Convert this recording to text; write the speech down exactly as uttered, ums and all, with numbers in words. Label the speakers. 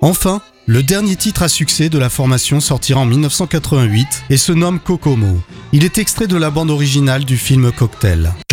Speaker 1: Enfin, le dernier titre à succès de la formation sortira en dix-neuf cent quatre-vingt-huit et se nomme Kokomo. Il est extrait de la bande originale du film Cocktail.